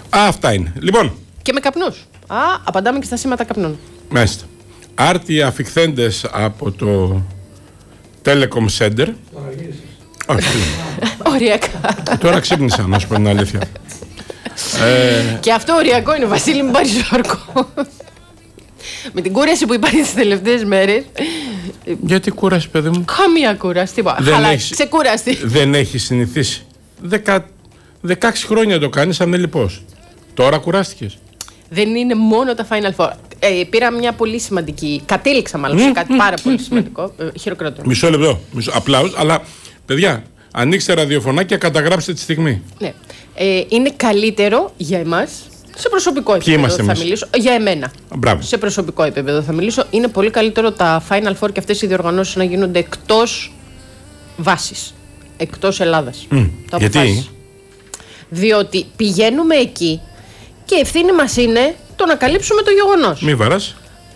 Αυτά είναι. Λοιπόν. Και με καπνούς. Απαντάμε και στα σήματα καπνών. Μάλιστα. Άρτιοι αφιχθέντες από το Telecom Center. Όχι. Οριακά. Τώρα ξύπνησα, να σου πω την αλήθεια. Και αυτό οριακό είναι, Βασίλη, μην πάρεις όρκο. Με την κούραση που υπάρχει τις τελευταίες μέρες. Γιατί κούραση, παιδί μου? Καμία κούραση, τίποτα. Ξεκούραστη. Δεν έχει συνηθίσει. 16 χρόνια το κάνεις αμελιπώς. Τώρα κουράστηκες. Δεν είναι μόνο τα Final Four. Πήρα μια πολύ σημαντική. Κατέληξα μάλλον σε κάτι πάρα πολύ σημαντικό. Χειροκρότημα. Μισό λεπτό. Απλάους, αλλά παιδιά, ανοίξτε ραδιοφωνάκια, καταγράψτε τη στιγμή. Ναι. Είναι καλύτερο για εμάς. Σε προσωπικό επίπεδο θα μιλήσω. Για εμένα. Μπράβο. Σε προσωπικό επίπεδο θα μιλήσω. Είναι πολύ καλύτερο τα Final Four και αυτές οι διοργανώσεις να γίνονται εκτός βάσης. Εκτός Ελλάδας. Γιατί? Διότι πηγαίνουμε εκεί και ευθύνη μας είναι το να καλύψουμε το γεγονός. Μη βαράς.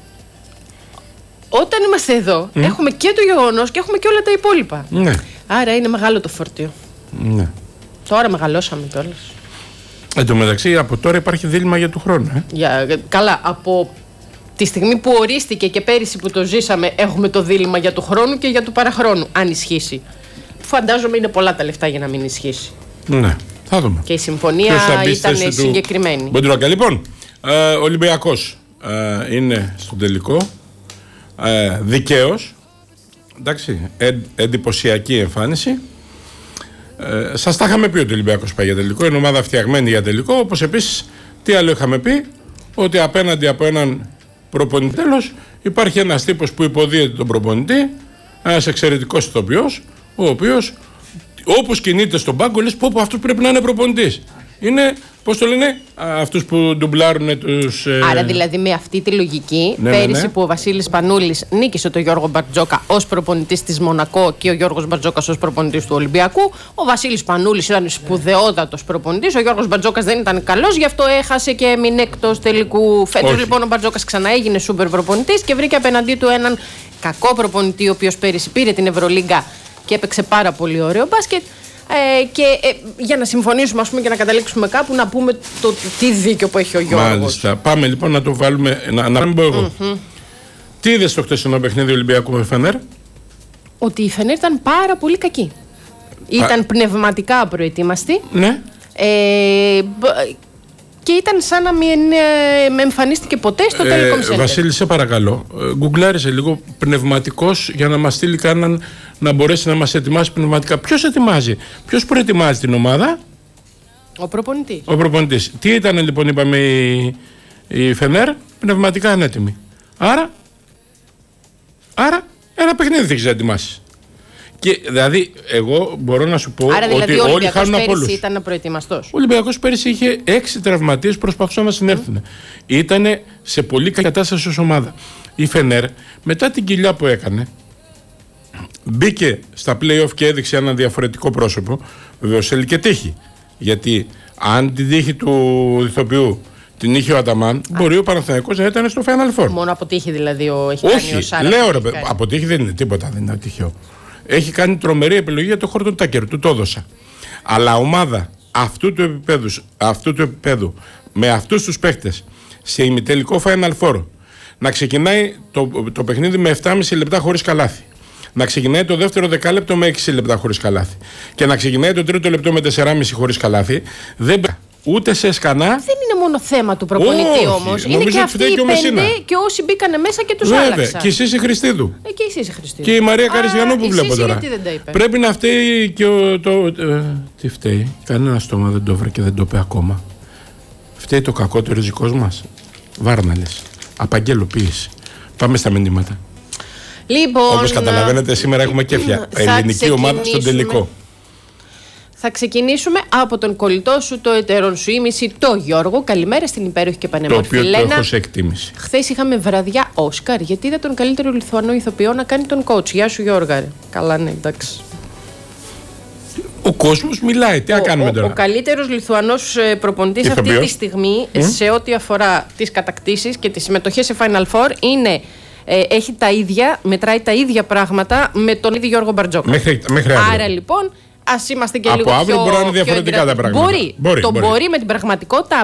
Όταν είμαστε εδώ, έχουμε και το γεγονός και έχουμε και όλα τα υπόλοιπα. Ναι. Άρα είναι μεγάλο το φορτίο. Ναι. Τώρα μεγαλώσαμε κιόλας. Εν τω μεταξύ, από τώρα υπάρχει δίλημμα για του χρόνου. Καλά, από τη στιγμή που ορίστηκε και πέρυσι που το ζήσαμε, έχουμε το δίλημμα για του χρόνου και για του παραχρόνου, αν ισχύσει. Φαντάζομαι είναι πολλά τα λεφτά για να μην ισχύσει. Ναι, θα δούμε. Και η συμφωνία ήταν συγκεκριμένη. Μποντρόκα. Λοιπόν, Ολυμπιακός είναι στον τελικό. Δικαίως. Εντάξει, εντυπωσιακή εμφάνιση. Σας τα είχαμε πει ότι ο Ολυμπιακός πάει για τελικό. Είναι ομάδα φτιαγμένη για τελικό. Όπως επίσης, τι άλλο είχαμε πει? Ότι απέναντι από έναν προπονητή τέλος υπάρχει ένας τύπος που υποδίεται τον προπονητή. Ένας εξαιρετικός ηθοποιός, ο οποίος όπως κινείται στον πάγκο λες πω αυτός πρέπει να είναι προπονητής. Είναι, πώς το λένε, αυτούς που ντουμπλάρουν τους... Άρα δηλαδή με αυτή τη λογική, πέρυσι που ο Βασίλης Πανούλης νίκησε τον Γιώργο Μπαρτζόκα ως προπονητής της Μονακό και ο Γιώργος Μπαρτζόκας ως προπονητής του Ολυμπιακού, ο Βασίλης Πανούλης ήταν σπουδαιότατος προπονητής, ο Γιώργος Μπαρτζόκας δεν ήταν καλός, γι' αυτό έχασε και έμεινε εκτός τελικού. Φέτος λοιπόν ο Μπαρτζόκας ξανά έγινε σούπερ προπονητής και βρήκε απέναντί του έναν κακό προπονητή, ο οποίος πέρυσι πήρε την Ευρωλίγκα και έπαιξε πάρα πολύ ωραίο μπάσκετ. Για να συμφωνήσουμε, ας πούμε, και να καταλήξουμε κάπου, να πούμε το τι δίκιο που έχει ο Γιώργος. Μάλιστα. Πάμε λοιπόν να το βάλουμε. Να μην πω εγώ. Τι είδες στο χτεσινό παιχνίδι Ολυμπιακού με Φενέρ? Ότι η Φενέρ ήταν πάρα πολύ κακή. Ήταν πνευματικά απροετοίμαστη. Ναι. Και ήταν σαν να μην εμφανίστηκε ποτέ στο Telecom Center. Βασίλη, σε παρακαλώ, γκουγκλάρισε λίγο πνευματικός για να μας στείλει κανέναν να μπορέσει να μας ετοιμάσει πνευματικά. Ποιος ετοιμάζει, ποιος προετοιμάζει την ομάδα? Ο προπονητής. Ο προπονητής. Τι ήταν λοιπόν, είπαμε, η Φενέρ? Πνευματικά ανέτοιμη. Άρα ένα παιχνίδι θα έχεις να ετοιμάσεις. Και δηλαδή, εγώ μπορώ να σου πω ότι όλοι χάνουν από όλους. Ήταν προετοιμαστός. Ο Ολυμπιακός πέρυσι είχε 6 τραυματίες, προσπαθούσαν να συνέρθουν. Ήτανε σε πολύ καλή κατάσταση ως ομάδα. Η Φενέρ, μετά την κοιλιά που έκανε, μπήκε στα play-off και έδειξε ένα διαφορετικό πρόσωπο. Βεβαίως θέλει και τύχη. Γιατί αν την τύχη του ηθοποιού την είχε ο Αταμάν, μπορεί ο Παναθηναϊκός να ήταν στο Final Four. Μόνο από τύχη δηλαδή έχει κάνει ο Σάρα? Λέω ρε, από τύχη δεν είναι τίποτα, δεν είναι τυχαίο. Έχει κάνει τρομερή επιλογή για το χώρο του Τάκερ, του το έδωσα. Αλλά ομάδα αυτού του επίπεδου, με αυτούς τους παίχτες, σε ημιτελικό Final Four, να ξεκινάει το παιχνίδι με 7,5 λεπτά χωρίς καλάθι. Να ξεκινάει το δεύτερο δεκάλεπτο με 6 λεπτά χωρίς καλάθι. Και να ξεκινάει το τρίτο λεπτό με 4,5 χωρίς καλάθι. Δεν ούτε σε σκανά. Δεν είναι μόνο θέμα του προπονητή όμως. Είναι και αυτοί οι 5 και όσοι μπήκανε μέσα και τους άλλαξαν. Και εσύ είσαι Χριστίδου. Και εσύ είσαι Χριστίδου. Και η Μαρία Καριστιανού που βλέπω τώρα. Γιατί δεν τα είπε? Πρέπει να φταίει και τι φταίει? Κανένα στόμα δεν το βρε και δεν το είπε ακόμα. Φταίει το κακότερο δικός μας. Βάρναλες. Απαγγελοποίηση. Πάμε στα μηνύματα. Λοιπόν, όπως καταλαβαίνετε, σήμερα έχουμε κέφια. Ελληνική ομάδα στον τελικό. Θα ξεκινήσουμε από τον κολλητό σου, το εταιρών σου ήμιση, το Γιώργο. Καλημέρα στην υπέροχη και πανέμορφη Λένα. Το οποίο το έχω σε εκτίμηση. Χθες είχαμε βραδιά Όσκαρ, γιατί είδα τον καλύτερο Λιθουανό ηθοποιό να κάνει τον coach. Γεια σου Γιώργα. Καλά, ναι, εντάξει. Ο κόσμος μιλάει, τι να κάνουμε τώρα? Ο καλύτερος Λιθουανός προπονητής αυτή τη στιγμή σε ό,τι αφορά τις κατακτήσεις και τις συμμετοχές σε Final Four είναι... έχει τα ίδια, μετράει τα ίδια πράγματα με τον ίδιο Γιώργο Μπαρτζόκα. Μέχρι άρα λοιπόν, ας είμαστε και λίγο πιο... Από αύριο μπορεί να είναι διαφορετικά τα πράγματα. Μπορεί με την πραγματικότητα.